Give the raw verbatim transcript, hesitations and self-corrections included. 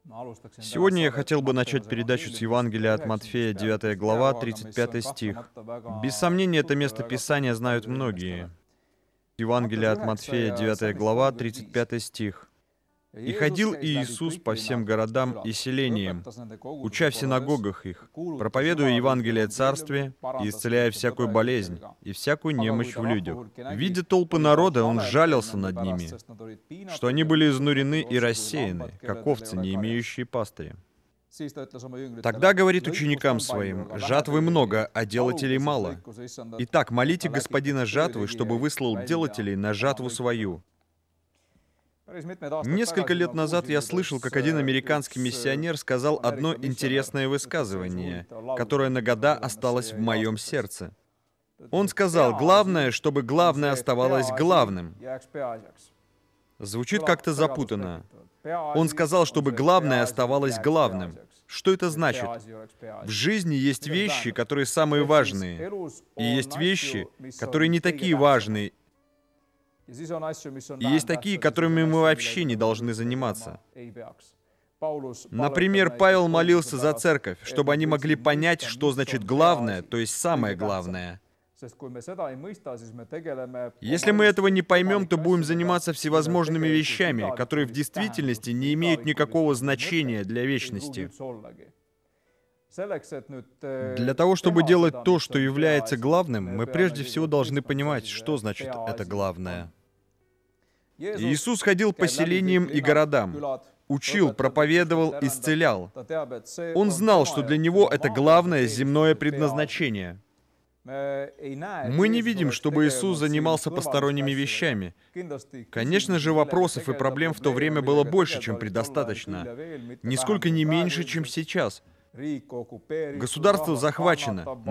Сегодня я хотел бы начать передачу с Евангелия от Матфея, девятая глава, тридцать пятый стих. Без сомнения, это место Писания знают многие. Евангелие от Матфея, девятая глава, тридцать пятый стих. «И ходил Иисус по всем городам и селениям, уча в синагогах их, проповедуя Евангелие Царствия и исцеляя всякую болезнь и всякую немощь в людях. Видя толпы народа, Он сжалился над ними, что они были изнурены и рассеяны, как овцы, не имеющие пастыря. Тогда говорит ученикам Своим: жатвы много, а делателей мало. Итак, молите Господина жатвы, чтобы выслал делателей на жатву свою». Несколько лет назад я слышал, как один американский миссионер сказал одно интересное высказывание, которое на года осталось в моем сердце. Он сказал: «Главное, чтобы главное оставалось главным». Звучит как-то запутанно. Он сказал, чтобы главное оставалось главным. Что это значит? В жизни есть вещи, которые самые важные, и есть вещи, которые не такие важные, и есть такие, которыми мы вообще не должны заниматься. Например, Павел молился за церковь, чтобы они могли понять, что значит главное, то есть самое главное. Если мы этого не поймем, то будем заниматься всевозможными вещами, которые в действительности не имеют никакого значения для вечности. Для того, чтобы делать то, что является главным, мы прежде всего должны понимать, что значит это главное. Иисус ходил по селениям и городам, учил, проповедовал, исцелял. Он знал, что для Него это главное земное предназначение. Мы не видим, чтобы Иисус занимался посторонними вещами. Конечно же, вопросов и проблем в то время было больше, чем предостаточно. Нисколько не меньше, чем сейчас. Государство захвачено.